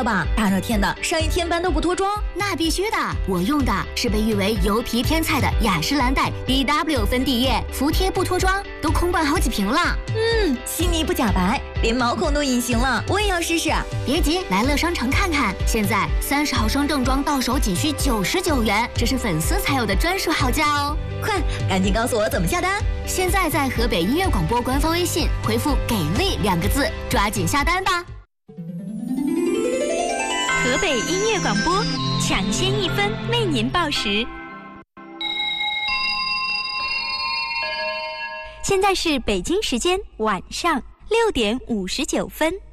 了吧？大热天的，上一天班都不脱妆？ 那必须的，我用的是被誉为油皮天菜的雅诗兰黛 BW 粉底液，服帖不脱妆，都空灌好几瓶了。 细腻不假白，连毛孔都隐形了，我也要试试。 别急，来乐商城看看，现在30毫升正装到手仅需99元，这是粉丝才有的专属好价哦！ 快，赶紧告诉我怎么下单。 现在在河北音乐广播官方微信回复“给力”2个字，抓紧下单吧。 河北音乐广播，抢先1分为您报时。现在是北京时间晚上6点59分。